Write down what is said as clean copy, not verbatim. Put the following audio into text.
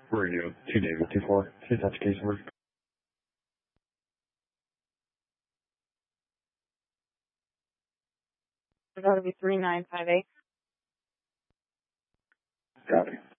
Radio 2 David 2-4. Please touch case number. That'll be 3958. Copy.